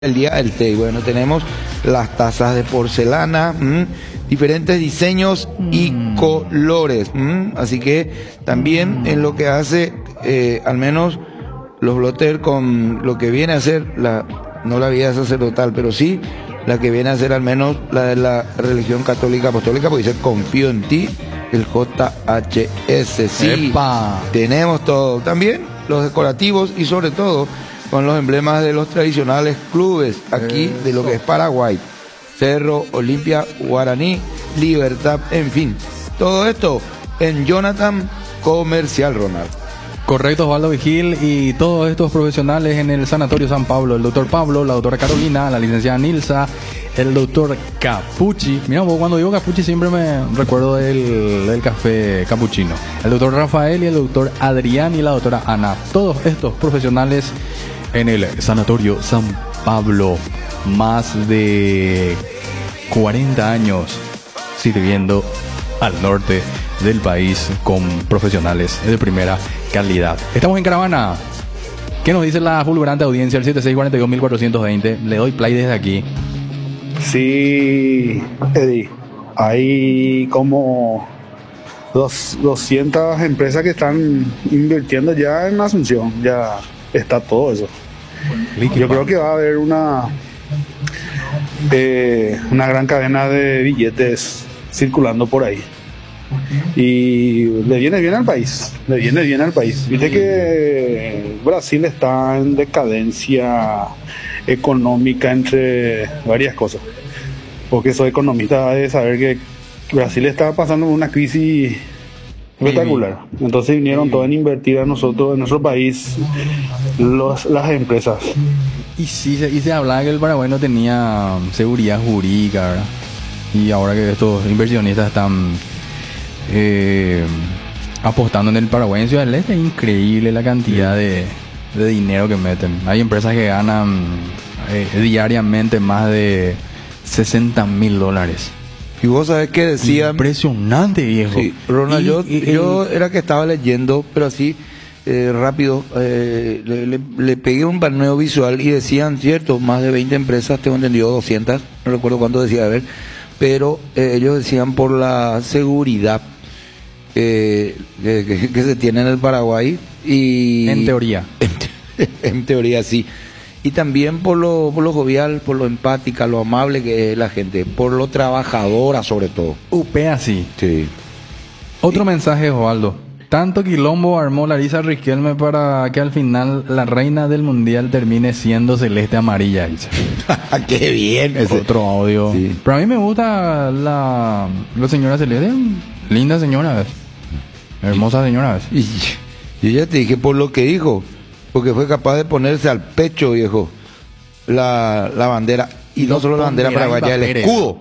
El día del té. Bueno, tenemos las tazas de porcelana, diferentes diseños y colores. Así que también en lo que hace, al menos los Blotter con lo que viene a ser, no la vida sacerdotal, pero sí la que viene a ser al menos la de la religión católica apostólica, porque dice confío en ti, el JHS. Sí, ¡epa! Tenemos todo. También los decorativos y sobre todo con los emblemas de los tradicionales clubes aquí de lo que es Paraguay: Cerro, Olimpia, Guaraní, Libertad, en fin. Todo esto en Jonathan Comercial, Ronald. Correcto, Osvaldo Vigil, y todos estos profesionales en el Sanatorio San Pablo: el doctor Pablo, la doctora Carolina, la licenciada Nilsa, el doctor Capucci. Mira, cuando digo Capucci siempre me recuerdo del café capuchino. El doctor Rafael y el doctor Adrián y la doctora Ana. Todos estos profesionales en el Sanatorio San Pablo, más de 40 años sirviendo al norte del país con profesionales de primera calidad. Estamos en Caravana. ¿Qué nos dice la fulgurante audiencia? El 7642-1420. Le doy play desde aquí. Sí, Eddie, hay como 200 empresas que están invirtiendo ya en Asunción. Ya está todo eso. Yo creo que va a haber una gran cadena de billetes circulando por ahí. Y le viene bien al país. Viste que Brasil está en decadencia económica, entre varias cosas. Porque soy economista, de saber que Brasil está pasando una crisis espectacular. Entonces vinieron todos a invertir a nosotros, en nuestro país, las empresas. Y se hablaba que el Paraguay no tenía seguridad jurídica, ¿verdad? Y ahora que estos inversionistas están apostando en el Paraguay, en Ciudad del Este, es increíble la cantidad de dinero que meten. Hay empresas que ganan diariamente más de $60,000. Y vos sabés que decían... Impresionante, viejo. Sí, Ronald, yo era que estaba leyendo, pero así, rápido, le pegué un paneo visual y decían, cierto, más de 20 empresas, tengo entendido 200, no recuerdo cuánto decía, a ver, pero ellos decían por la seguridad que se tiene en el Paraguay y... En teoría. En teoría, sí. Y también por lo jovial, por lo empática, lo amable que es la gente, por lo trabajadora sobre todo. Upea, sí. Sí. Otro mensaje, Osvaldo. Tanto quilombo armó Larisa Riquelme para que al final la reina del mundial termine siendo celeste amarilla. ¡Qué bien! Ese. Otro audio. Sí. Pero a mí me gusta la señora celeste. Linda señora, ¿ves? Hermosa señora, ¿ves? Y yo ya te dije por lo que dijo. Porque fue capaz de ponerse al pecho, viejo, la bandera. Y no solo la bandera paraguaya, el escudo.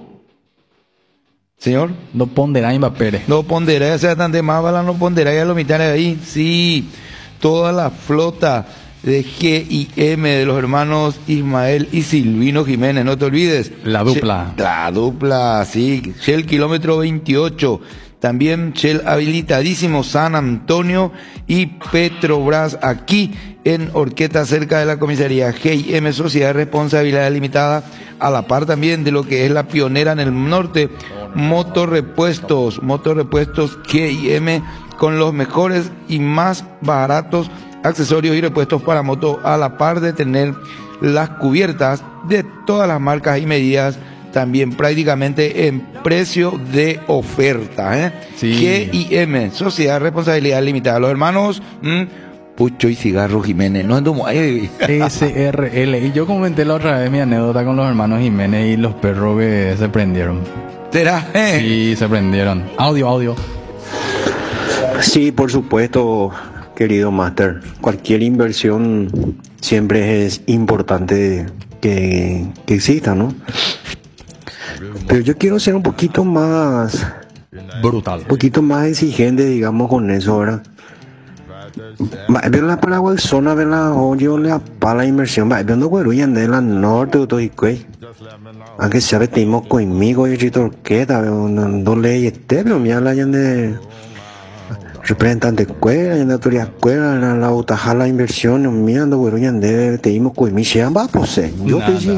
Señor. No ponderá Mbappé. No ponderá, o sea, tan de Mábala, no ponderá, ya lo mitad ahí. Sí, toda la flota de GIM, de los hermanos Ismael y Silvino Jiménez, no te olvides. La dupla. La dupla, sí. Shell kilómetro 28. También Shell habilitadísimo San Antonio y Petrobras aquí en Orqueta, cerca de la comisaría. GIM, Sociedad de Responsabilidad Limitada, a la par también de lo que es la pionera en el norte, Motorrepuestos GIM, con los mejores y más baratos accesorios y repuestos para moto, a la par de tener las cubiertas de todas las marcas y medidas, también prácticamente en precio de oferta, Sí. GIM, Sociedad de Responsabilidad Limitada. Los hermanos Pucho y Cigarro Jiménez, no ando ahí. SRL. Y yo comenté la otra vez mi anécdota con los hermanos Jiménez y los perros que se prendieron. ¿Será? Sí, se prendieron. Audio. Sí, por supuesto, querido Master. Cualquier inversión siempre es importante que exista, ¿no? Pero yo quiero ser un poquito más brutal, un poquito más exigente, digamos, con eso, ¿verdad? Ver la Paraguay zona, ver la hoyo, la pala inversión, ver no gueruyan de la norte, todo y que aunque se vestimos conmigo y chito orqueta, no le este, pero me hablan de representante escuela, y autoridad escuela, la utaja la inversión, mirando, bueno, ya te dimos que mi se llama, pues, yo Nada. te